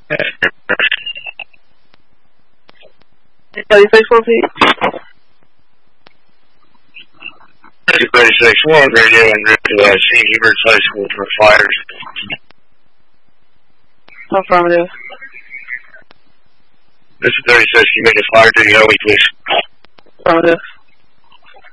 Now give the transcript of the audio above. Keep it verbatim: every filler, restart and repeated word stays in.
thirty-six, one Pete. thirty-six, one radio and route to uh, Saint Hubert's High School for fires. Affirmative. This is thirty-six, you make a fire duty, Hoey, please. Affirmative.